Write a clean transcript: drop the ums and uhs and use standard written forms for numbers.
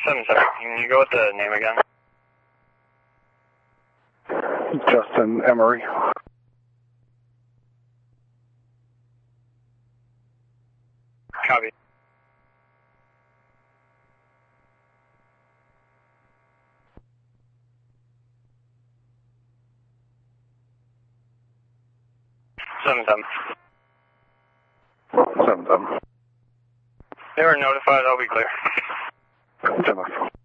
7-7. Can you go with the name again? Justin Emery. Copy. Seven. 7-7. They were notified. I'll be clear. 10-4.